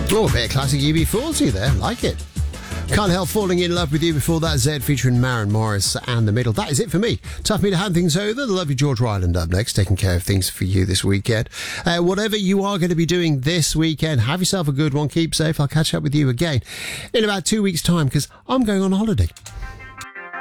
Oh, a bit of classic UB40 there. Like it. Can't help falling in love with you. Before that, Zed featuring Maren Morris and The Middle. That is it for me. Tough me to hand things over. The lovely George Ryland up next, taking care of things for you this weekend. Whatever you are going to be doing this weekend, have yourself a good one. Keep safe. I'll catch up with you again in about 2 weeks' time because I'm going on holiday.